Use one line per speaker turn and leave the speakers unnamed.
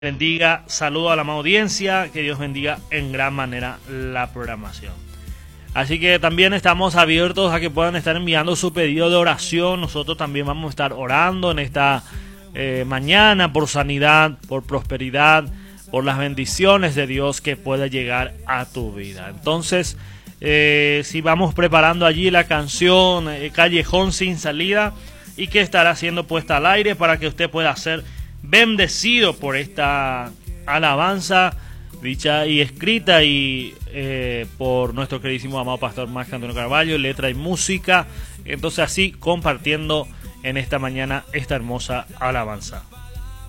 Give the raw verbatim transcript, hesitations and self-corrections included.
bendiga, saludo a la audiencia, que Dios bendiga en gran manera la programación. Así que también estamos abiertos a que puedan estar enviando su pedido de oración. Nosotros también vamos a estar orando en esta eh, mañana por sanidad, por prosperidad, por las bendiciones de Dios que pueda llegar a tu vida. Entonces, eh, si vamos preparando allí la canción eh, Callejón sin salida, y que estará siendo puesta al aire para que usted pueda ser bendecido por esta alabanza dicha y escrita y eh, por nuestro queridísimo amado pastor Marco Antonio Carvalho, letra y música. Entonces así compartiendo en esta mañana esta hermosa alabanza.